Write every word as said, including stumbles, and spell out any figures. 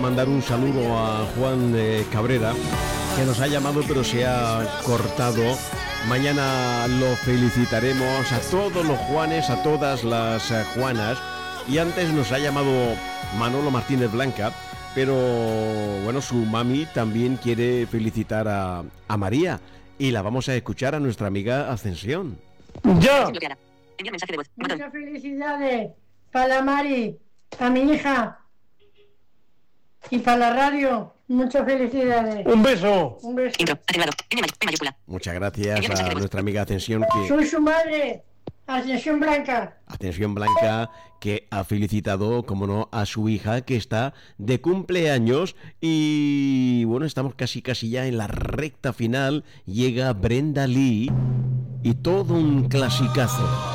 Mandar un saludo a Juan eh, Cabrera, que nos ha llamado pero se ha cortado. Mañana lo felicitaremos a todos los Juanes, a todas las eh, Juanas. Y antes nos ha llamado Manolo Martínez Blanca, pero bueno, su mami también quiere felicitar a, a María. Y la vamos a escuchar a nuestra amiga Ascensión. Yo. Muchas felicidades para la Mari, a mi hija. Y para la radio, muchas felicidades. Un beso. Un beso. Intro, activado, N mayúscula. Muchas gracias a nuestra amiga Ascensión que... Soy su madre, Ascensión Blanca. Ascensión Blanca, que ha felicitado, como no, a su hija que está de cumpleaños. Y bueno, estamos casi casi ya en la recta final. Llega Brenda Lee y todo un clasicazo.